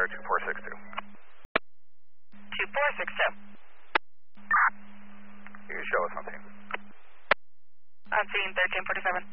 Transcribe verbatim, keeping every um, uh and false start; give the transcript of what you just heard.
Air two four six two. two four six two. You show us something. I'm seeing thirteen forty-seven.